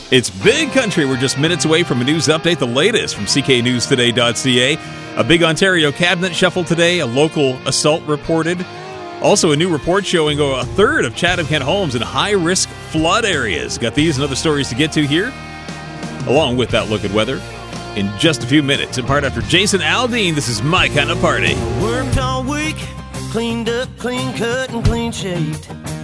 It's Big Country. We're just minutes away from a news update, the latest from cknewstoday.ca. A big Ontario cabinet shuffle today, a local assault reported. Also, a new report showing a third of Chatham-Kent homes in high-risk flood areas. Got these and other stories to get to here, along with that look at weather, in just a few minutes. In part after Jason Aldean, this is My Kind of Party. Worked all week, cleaned up, clean cut, and clean shaved.